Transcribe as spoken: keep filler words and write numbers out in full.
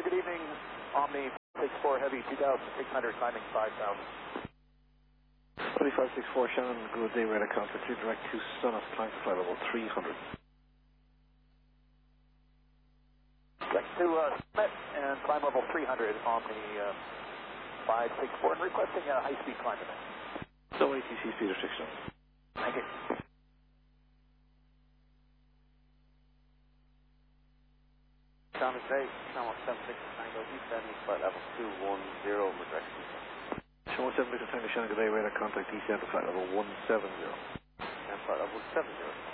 good evening, Omni six four Heavy two thousand six hundred, climbing five thousand. twenty-five six four Shannon, good day, radar contact two direct to Summit, climb to flight level three hundred. Direct to uh, Summit and climb level three hundred on the uh, five six four and requesting a high speed climb event. No A T C speed restriction. Thank you. Thomas Bay, Channel seven six Tango, descending flight level two one zero, direct to Show one seven Victor Tango Shannon, good day, radar contact descend to flight level one seven zero. and flight level seven zero.